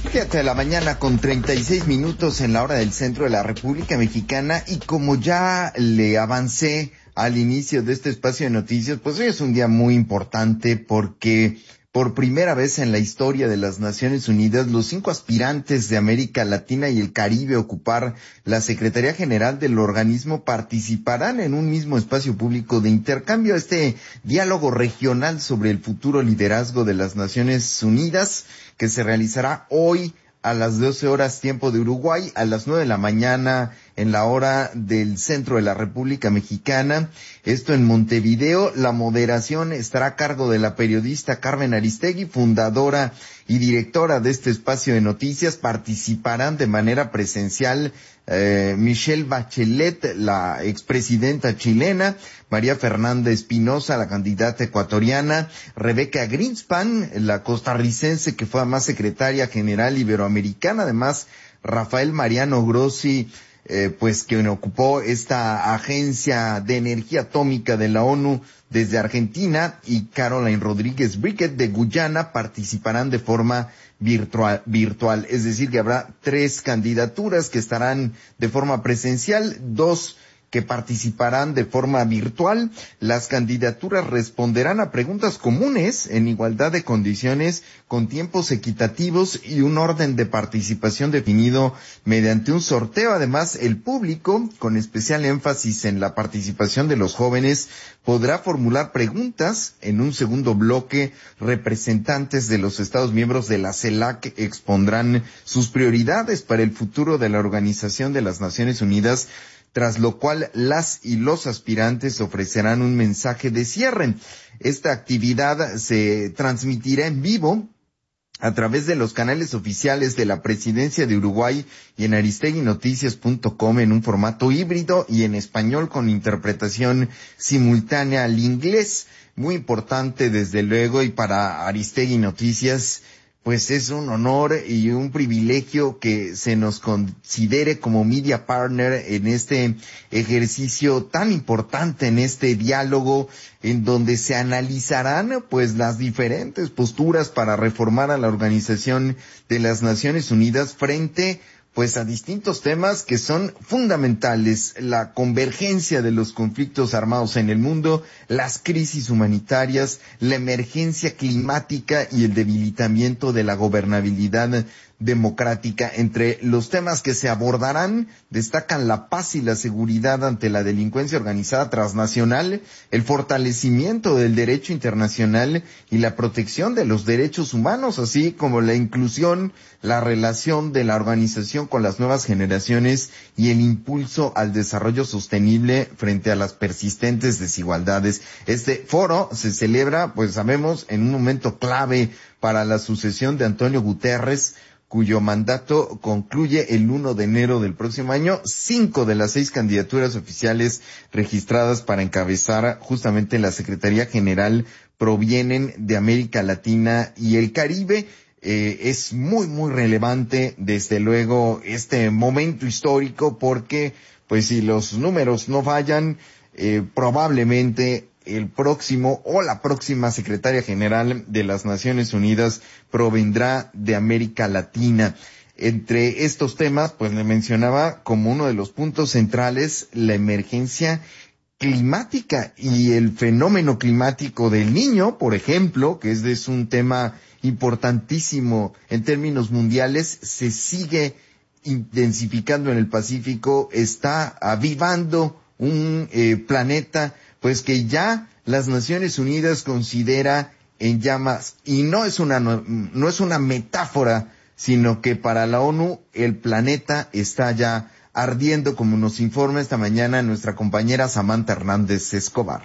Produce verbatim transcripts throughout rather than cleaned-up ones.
Fíjate, la mañana con treinta y seis minutos en la hora del centro de la República Mexicana, y como ya le avancé al inicio de este espacio de noticias, pues hoy es un día muy importante porque por primera vez en la historia de las Naciones Unidas, los cinco aspirantes de América Latina y el Caribe a ocupar la Secretaría General del organismo participarán en un mismo espacio público de intercambio, este diálogo regional sobre el futuro liderazgo de las Naciones Unidas, que se realizará hoy a las doce horas tiempo de Uruguay, a las nueve de la mañana en la hora del centro de la República Mexicana. Esto en Montevideo. La moderación estará a cargo de la periodista Carmen Aristegui, fundadora y directora de este espacio de noticias. Participarán de manera presencial eh, Michelle Bachelet, la expresidenta chilena, María Fernanda Espinosa, la candidata ecuatoriana, Rebeca Greenspan, la costarricense que fue además secretaria general iberoamericana, además Rafael Mariano Grossi, eh, pues quien ocupó esta agencia de energía atómica de la ONU desde Argentina, y Caroline Rodríguez Briquet de Guyana participarán de forma virtual, virtual. Es decir, que habrá tres candidaturas que estarán de forma presencial, dos que participarán de forma virtual. Las candidaturas responderán a preguntas comunes en igualdad de condiciones, con tiempos equitativos y un orden de participación definido mediante un sorteo. Además, el público, con especial énfasis en la participación de los jóvenes, podrá formular preguntas. En un segundo bloque, representantes de los Estados miembros de la CELAC expondrán sus prioridades para el futuro de la Organización de las Naciones Unidas, tras lo cual las y los aspirantes ofrecerán un mensaje de cierre. Esta actividad se transmitirá en vivo a través de los canales oficiales de la Presidencia de Uruguay y en aristegui noticias punto com en un formato híbrido y en español con interpretación simultánea al inglés. Muy importante, desde luego, y para Aristegui Noticias, pues es un honor y un privilegio que se nos considere como media partner en este ejercicio tan importante, en este diálogo en donde se analizarán pues las diferentes posturas para reformar a la Organización de las Naciones Unidas frente pues a distintos temas que son fundamentales: la convergencia de los conflictos armados en el mundo, las crisis humanitarias, la emergencia climática y el debilitamiento de la gobernabilidad democrática. Entre los temas que se abordarán destacan la paz y la seguridad ante la delincuencia organizada transnacional, el fortalecimiento del derecho internacional y la protección de los derechos humanos, así como la inclusión, la relación de la organización con las nuevas generaciones y el impulso al desarrollo sostenible frente a las persistentes desigualdades. Este foro se celebra, pues sabemos, en un momento clave para la sucesión de Antonio Guterres, cuyo mandato concluye el primero de enero del próximo año. Cinco de las seis candidaturas oficiales registradas para encabezar justamente la Secretaría General provienen de América Latina y el Caribe. Eh, es muy, muy relevante, desde luego, este momento histórico, porque, pues, si los números no fallan, eh, probablemente el próximo o la próxima secretaria general de las Naciones Unidas provendrá de América Latina. Entre estos temas, pues le mencionaba como uno de los puntos centrales la emergencia climática y el fenómeno climático del Niño, por ejemplo, que es, es un tema importantísimo en términos mundiales, se sigue intensificando en el Pacífico, está avivando un eh, planeta pues que ya las Naciones Unidas considera en llamas, y no es una no, no es una metáfora, sino que para la ONU el planeta está ya ardiendo, como nos informa esta mañana nuestra compañera Samantha Hernández Escobar.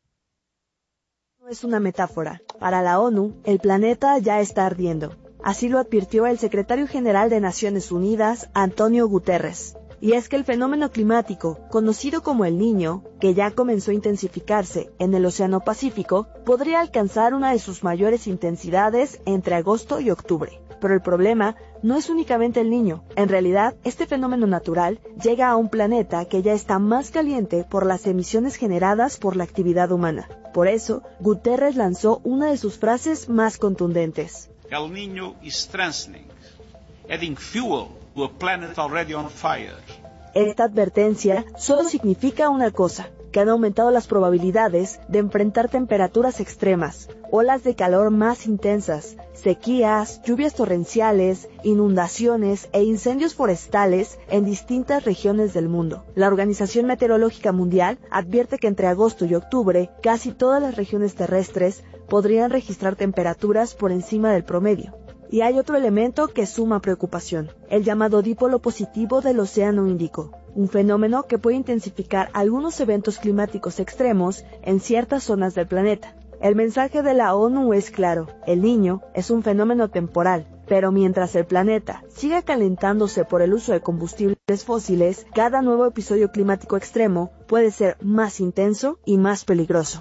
No es una metáfora. Para la ONU, el planeta ya está ardiendo. Así lo advirtió el secretario general de Naciones Unidas, Antonio Guterres. Y es que el fenómeno climático, conocido como el Niño, que ya comenzó a intensificarse en el Océano Pacífico, podría alcanzar una de sus mayores intensidades entre agosto y octubre. Pero el problema no es únicamente el Niño. En realidad, este fenómeno natural llega a un planeta que ya está más caliente por las emisiones generadas por la actividad humana. Por eso, Guterres lanzó una de sus frases más contundentes. El Niño is strengthening adding fuel to a planet already on fire. Esta advertencia solo significa una cosa, que han aumentado las probabilidades de enfrentar temperaturas extremas, olas de calor más intensas, sequías, lluvias torrenciales, inundaciones e incendios forestales en distintas regiones del mundo. La Organización Meteorológica Mundial advierte que entre agosto y octubre, casi todas las regiones terrestres podrían registrar temperaturas por encima del promedio. Y hay otro elemento que suma preocupación, el llamado dipolo positivo del Océano Índico, un fenómeno que puede intensificar algunos eventos climáticos extremos en ciertas zonas del planeta. El mensaje de la ONU es claro, el Niño es un fenómeno temporal, pero mientras el planeta siga calentándose por el uso de combustibles fósiles, cada nuevo episodio climático extremo puede ser más intenso y más peligroso.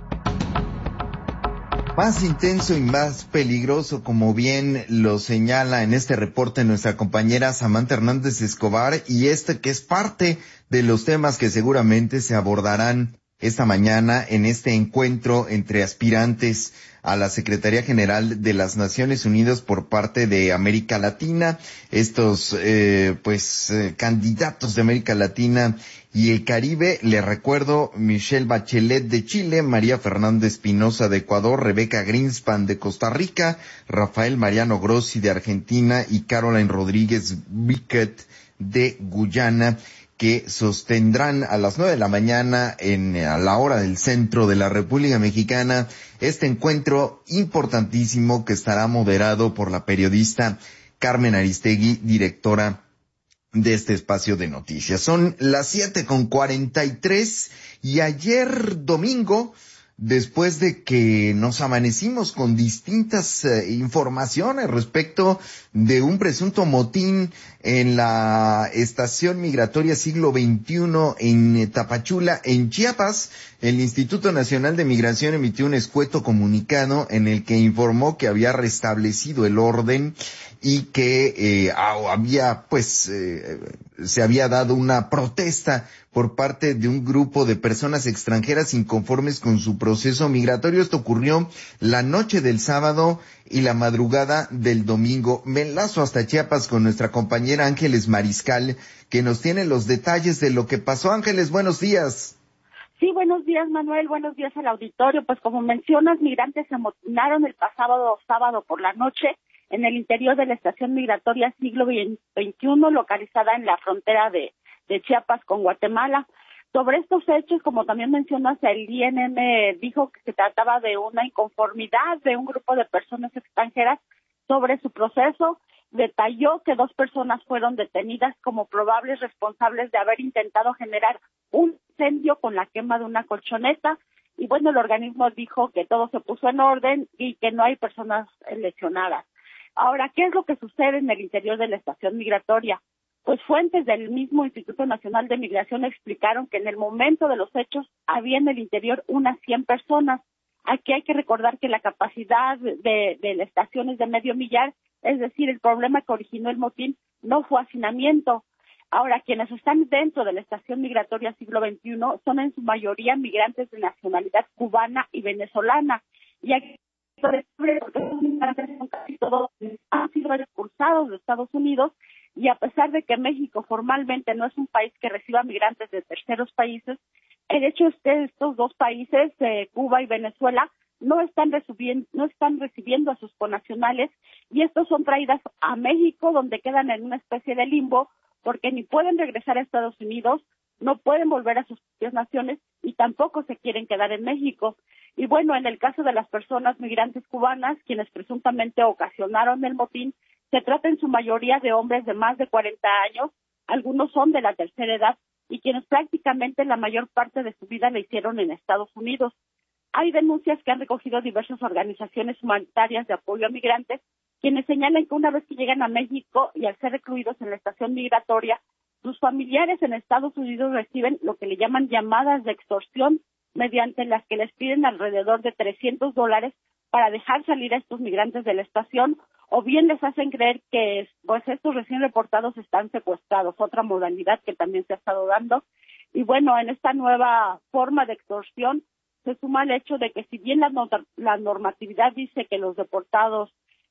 Más intenso y más peligroso, como bien lo señala en este reporte nuestra compañera Samantha Hernández Escobar, y este que es parte de los temas que seguramente se abordarán esta mañana en este encuentro entre aspirantes a la Secretaría General de las Naciones Unidas por parte de América Latina, estos eh, pues eh, candidatos de América Latina y el Caribe. Les recuerdo: Michelle Bachelet de Chile, María Fernanda Espinosa de Ecuador, Rebeca Greenspan de Costa Rica, Rafael Mariano Grossi de Argentina y Caroline Rodríguez Biquet de Guyana, que sostendrán a las nueve de la mañana en a la hora del centro de la República Mexicana este encuentro importantísimo que estará moderado por la periodista Carmen Aristegui, directora de este espacio de noticias. Son las siete con cuarenta y tres y ayer domingo, después de que nos amanecimos con distintas eh, informaciones respecto de un presunto motín en la estación migratoria siglo veintiuno en Tapachula, en Chiapas, el Instituto Nacional de Migración emitió un escueto comunicado en el que informó que había restablecido el orden y que eh, había, pues, eh, se había dado una protesta por parte de un grupo de personas extranjeras inconformes con su proceso migratorio. Esto ocurrió la noche del sábado y la madrugada del domingo. Me enlazo hasta Chiapas con nuestra compañera Ángeles Mariscal, que nos tiene los detalles de lo que pasó. Ángeles, buenos días. Sí, buenos días, Manuel, buenos días al auditorio. Pues como mencionas, migrantes se amotinaron el pasado sábado por la noche en el interior de la estación migratoria siglo veintiuno, localizada en la frontera de, de Chiapas con Guatemala. Sobre estos hechos, como también mencionas, el I N M dijo que se trataba de una inconformidad de un grupo de personas extranjeras sobre su proceso. Detalló que dos personas fueron detenidas como probables responsables de haber intentado generar un incendio con la quema de una colchoneta. Y bueno, el organismo dijo que todo se puso en orden y que no hay personas lesionadas. Ahora, ¿qué es lo que sucede en el interior de la estación migratoria? Pues fuentes del mismo Instituto Nacional de Migración explicaron que en el momento de los hechos había en el interior unas cien personas. Aquí hay que recordar que la capacidad de, de la estación es de medio millar, es decir, el problema que originó el motín no fue hacinamiento. Ahora, quienes están dentro de la estación migratoria siglo veintiuno son en su mayoría migrantes de nacionalidad cubana y venezolana. Y aquí, porque estos migrantes son casi todos han sido expulsados de Estados Unidos, y a pesar de que México formalmente no es un país que reciba migrantes de terceros países, el hecho es que estos dos países, eh, Cuba y Venezuela, no están recibiendo, no están recibiendo a sus connacionales, y estos son traídas a México, donde quedan en una especie de limbo, porque ni pueden regresar a Estados Unidos, no pueden volver a sus propias naciones y tampoco se quieren quedar en México. Y bueno, en el caso de las personas migrantes cubanas, quienes presuntamente ocasionaron el motín, se trata en su mayoría de hombres de más de cuarenta años, algunos son de la tercera edad y quienes prácticamente la mayor parte de su vida la hicieron en Estados Unidos. Hay denuncias que han recogido diversas organizaciones humanitarias de apoyo a migrantes, quienes señalan que una vez que llegan a México y al ser recluidos en la estación migratoria, sus familiares en Estados Unidos reciben lo que le llaman llamadas de extorsión, mediante las que les piden alrededor de trescientos dólares para dejar salir a estos migrantes de la estación, o bien les hacen creer que pues estos recién reportados están secuestrados, otra modalidad que también se ha estado dando. Y bueno, en esta nueva forma de extorsión se suma el hecho de que si bien la, not- la normatividad dice que los deportados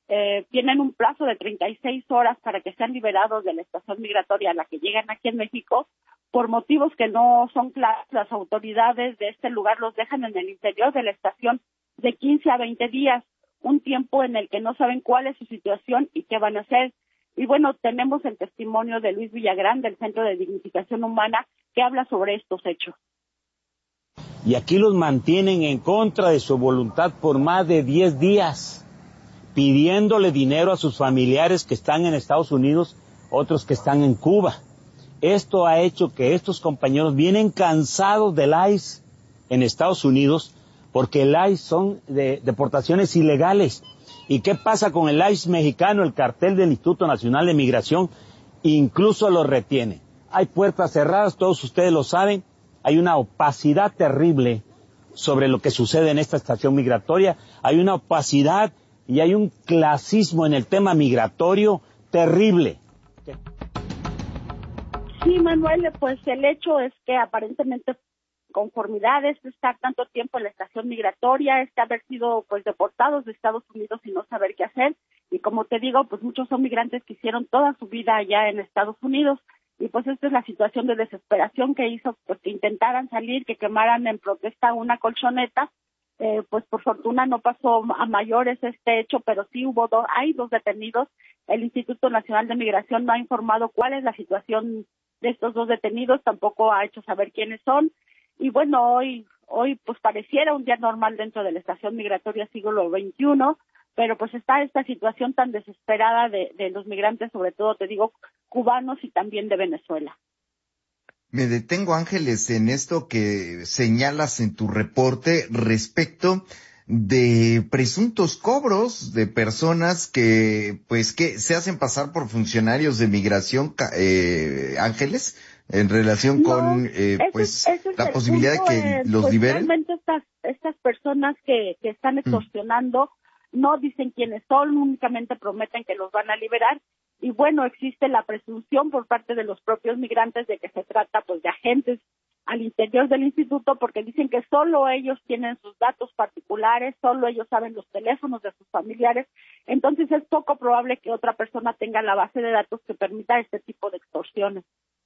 eh, tienen un plazo de treinta y seis horas para que sean liberados de la estación migratoria a la que llegan aquí en México. Por motivos que no son claros, las autoridades de este lugar los dejan en el interior de la estación de quince a veinte días, un tiempo en el que no saben cuál es su situación y qué van a hacer. Y bueno, tenemos el testimonio de Luis Villagrán del Centro de Dignificación Humana que habla sobre estos hechos. Y aquí los mantienen en contra de su voluntad por más de diez días, pidiéndole dinero a sus familiares que están en Estados Unidos, otros que están en Cuba. Esto ha hecho que estos compañeros vienen cansados del I C E en Estados Unidos, porque el I C E son de deportaciones ilegales. ¿Y qué pasa con el I C E mexicano? El cartel del Instituto Nacional de Migración incluso lo retiene. Hay puertas cerradas, todos ustedes lo saben. Hay una opacidad terrible sobre lo que sucede en esta estación migratoria. Hay una opacidad y hay un clasismo en el tema migratorio terrible. Sí, Manuel, pues el hecho es que aparentemente conformidad es estar tanto tiempo en la estación migratoria, es que haber sido pues deportados de Estados Unidos y no saber qué hacer. Y como te digo, pues muchos son migrantes que hicieron toda su vida allá en Estados Unidos. Y pues esta es la situación de desesperación que hizo pues que intentaran salir, que quemaran en protesta una colchoneta. Eh, pues por fortuna no pasó a mayores este hecho, pero sí hubo dos, hay dos detenidos. El Instituto Nacional de Migración no ha informado cuál es la situación de estos dos detenidos, tampoco ha hecho saber quiénes son. Y bueno, hoy hoy pues pareciera un día normal dentro de la estación migratoria siglo veintiuno, pero pues está esta situación tan desesperada de, de los migrantes, sobre todo, te digo, cubanos y también de Venezuela. Me detengo, Ángeles, en esto que señalas en tu reporte respecto de presuntos cobros de personas que, pues, que se hacen pasar por funcionarios de migración, eh, Ángeles, en relación no, con, eh, ese, pues, ese es la posibilidad punto, de que eh, los pues, liberen. Realmente estas, estas personas que, que están extorsionando mm. no dicen quiénes son, únicamente prometen que los van a liberar. Y bueno, existe la presunción por parte de los propios migrantes de que se trata pues de agentes al interior del instituto, porque dicen que solo ellos tienen sus datos particulares, solo ellos saben los teléfonos de sus familiares. Entonces es poco probable que otra persona tenga la base de datos que permita este tipo de extorsiones.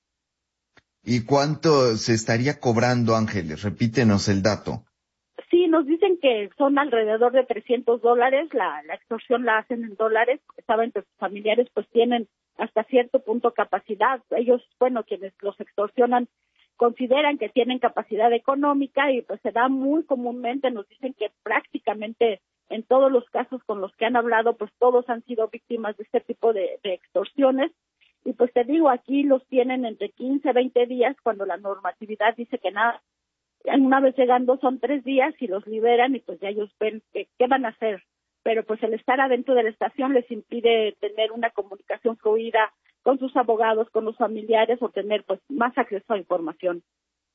¿Y cuánto se estaría cobrando, Ángeles? Repítenos el dato. Sí, nos dicen que son alrededor de trescientos dólares, la, la extorsión la hacen en dólares, saben que sus familiares pues tienen hasta cierto punto capacidad, ellos, bueno, quienes los extorsionan consideran que tienen capacidad económica y pues se da muy comúnmente, nos dicen que prácticamente en todos los casos con los que han hablado pues todos han sido víctimas de este tipo de, de extorsiones. Y pues te digo, aquí los tienen entre quince a veinte días cuando la normatividad dice que nada. Una vez llegando son tres días y los liberan y pues ya ellos ven que, qué van a hacer. Pero pues el estar adentro de la estación les impide tener una comunicación fluida con sus abogados, con los familiares o tener pues más acceso a información.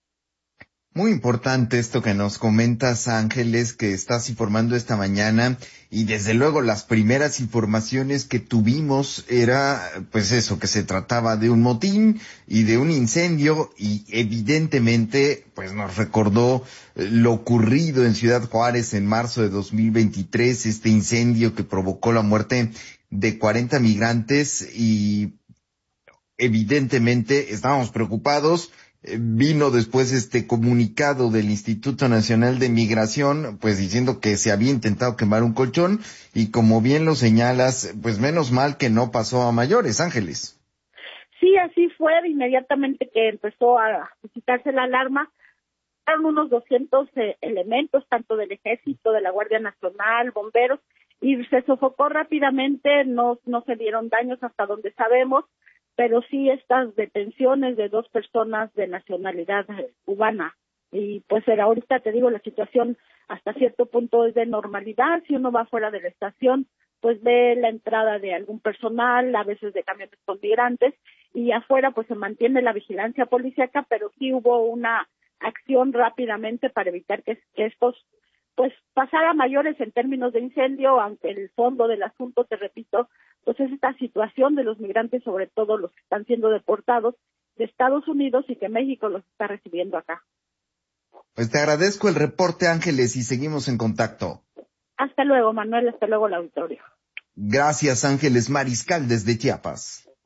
Muy importante esto que nos comentas, Ángeles, que estás informando esta mañana, y desde luego las primeras informaciones que tuvimos era, pues eso, que se trataba de un motín y de un incendio, y evidentemente, pues nos recordó lo ocurrido en Ciudad Juárez en marzo de dos mil veintitrés, este incendio que provocó la muerte de cuarenta migrantes, y evidentemente estábamos preocupados. Vino después este comunicado del Instituto Nacional de Migración, pues diciendo que se había intentado quemar un colchón, y como bien lo señalas, pues menos mal que no pasó a mayores, Ángeles. Sí, así fue, inmediatamente que empezó a suscitarse la alarma, eran unos doscientos eh, elementos, tanto del Ejército, de la Guardia Nacional, bomberos, y se sofocó rápidamente, no, no se dieron daños hasta donde sabemos, pero sí estas detenciones de dos personas de nacionalidad cubana. Y pues era, ahorita te digo, la situación hasta cierto punto es de normalidad. Si uno va fuera de la estación, pues ve la entrada de algún personal, a veces de camiones con migrantes, y afuera pues se mantiene la vigilancia policíaca, pero sí hubo una acción rápidamente para evitar que, que estos pues pasara a mayores en términos de incendio, aunque el fondo del asunto, te repito, pues es esta situación de los migrantes, sobre todo los que están siendo deportados de Estados Unidos y que México los está recibiendo acá. Pues te agradezco el reporte, Ángeles, y seguimos en contacto. Hasta luego, Manuel, hasta luego el auditorio. Gracias, Ángeles Mariscal, desde Chiapas.